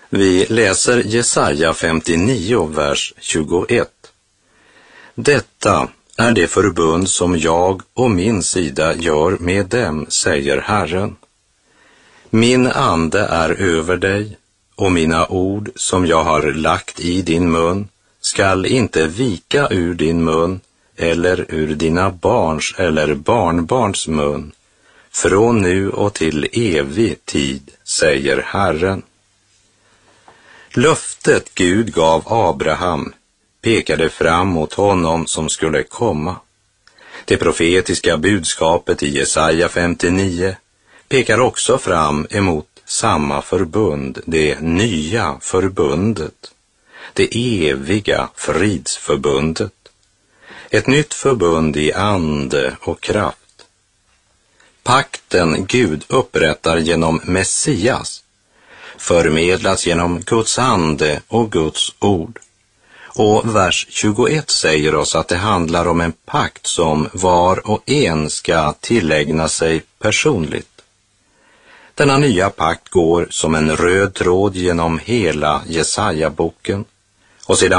Vi läser Jesaja 59, vers 21. Detta är det förbund som jag och min sida gör med dem, säger Herren. Min ande är över dig, och mina ord som jag har lagt i din mun skall inte vika ur din mun eller ur dina barns eller barnbarns mun, från nu och till evig tid, säger Herren. Löftet Gud gav Abraham pekade fram mot honom som skulle komma. Det profetiska budskapet i Jesaja 59 pekar också fram emot samma förbund, det nya förbundet, det eviga fridsförbundet. Ett nytt förbund i ande och kraft. Pakten Gud upprättar genom Messias förmedlas genom Guds ande och Guds ord. Och vers 21 säger oss att det handlar om en pakt som var och en ska tillägna sig personligt. Denna nya pakt går som en röd tråd genom hela Jesaja-boken, och sedan